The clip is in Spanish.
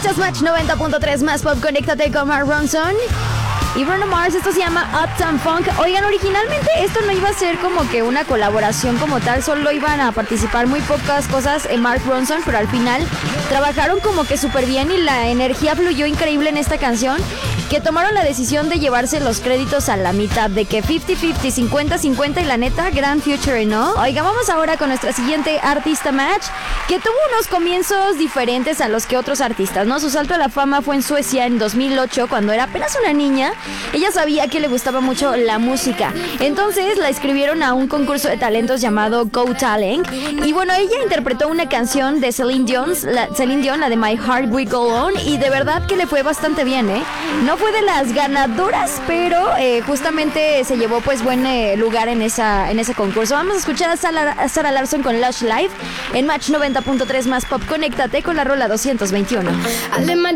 Escuchas Match 90.3 más pop. Conéctate con Mark Ronson y Bruno Mars. Esto se llama Uptown Funk. Oigan, originalmente esto no iba a ser como que una colaboración como tal, solo iban a participar muy pocas cosas en Mark Ronson, pero al final trabajaron como que súper bien y la energía fluyó increíble en esta canción, que tomaron la decisión de llevarse los créditos a la mitad, de que 50-50, 50-50, y la neta, gran future, ¿no? Oiga, vamos ahora con nuestra siguiente artista Match, que tuvo unos comienzos diferentes a los que otros artistas, ¿no? Su salto a la fama fue en Suecia en 2008, cuando era apenas una niña. Ella sabía que le gustaba mucho la música, entonces la inscribieron a un concurso de talentos llamado Go Talent, y bueno, ella interpretó una canción de Celine Dion, la de My Heart Will Go On, y de verdad que le fue bastante bien, ¿eh? No fue de las ganadoras, pero justamente se llevó pues buen lugar en ese concurso. Vamos a escuchar a Sarah Larsson con Lush Life en Match 90.3 más pop. Conéctate con la rola 221.